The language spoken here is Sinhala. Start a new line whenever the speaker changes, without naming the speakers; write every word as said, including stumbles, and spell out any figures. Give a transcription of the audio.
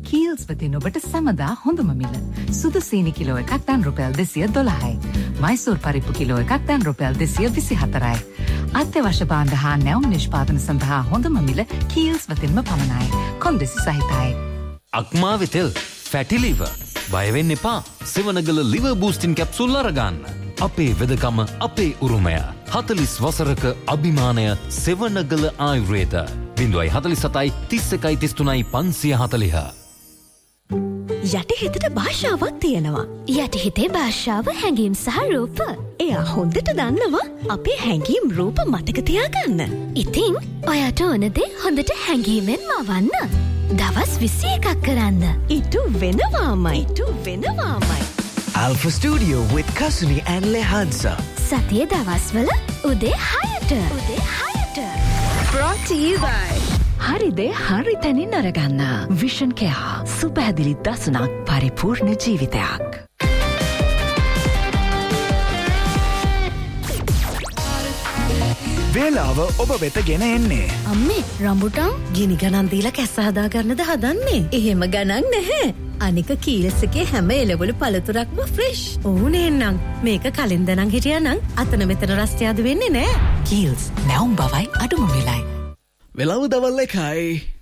කීල්ස් වතින් ඔබට සැමදා හොඳම මිල. සුදු සීනි කිලෝ එකක් දැන් රුපියල් දෙසිය දොළහයි. මයිසූර් පරිප්පු කිලෝ එකක් දැන් රුපියල් දෙසිය විසිහතරයි. අත්‍යවශ්‍ය භාණ්ඩ හා නැවුම් නිෂ්පාදන සඳහා හොඳම මිල කීල්ස් වතින්ම පමණයි. කොන්දෙසි සහිතයි.
අක්මාවේ තෙල් ෆැටි ලිවර් බය වෙන්න එපා. සෙවණගල ලිවර් බූස්ටින් කැප්සූල් අරගන්න. අපේ වෙදකම අපේ උරුමය. හතළිස් වසරක අභිමානය සෙවණගල ආයුර්වේද. බිංදුවයි හතළිස් හතයි තිස් එකයි තිස් තුනයි පන්සිය හතළිහ.
යටිහිතට භාෂාවක් තියෙනවා. යටිහිතේ භාෂාව හැඟීම් සහ රූප. එයා හොඳට දන්නවා අපේ හැඟීම් රූප මතක තියාගන්න. ඉතින් ඔයාට ඕන දේ හොඳට හැඟීමෙන් මවන්න. දවස් විසි එකක් කරන්න. ඉටු වෙනවාමයි. ඉටු වෙනවාමයි.
Alpha Studio with Kasuni and Lehansa.
සතියේ දවස්වල උදේ හයට. උදේ හයට.
Brought to you by
හරිදේ හරි තැනින් අරගන්න. විෂන් කෙයා සුපැහැදිලි දසුනක් පරිපූර්ණ ජීවිතයක්.
වේලාව ඔබ වෙත ගෙන එන්නේ.
අම්මේ රම්බුටන් ගිනි ගණන් දීලා කැස්ස හදාගන්නද හදන්නේ? එහෙම ගණන් නැහැ. අනික කීල්ස් එකේ හැම එළවලු පළතුරක්ම ෆ්‍රෙෂ්. ඕනේ නම් මේක කලින් දනන් හිටියානම් අතන මෙතන රස්තියාදු වෙන්නේ නැහැ.
කීල්ස් නැවුම් බවයි අඩුම වෙලයි.
වෙලාව දවල් එකයි.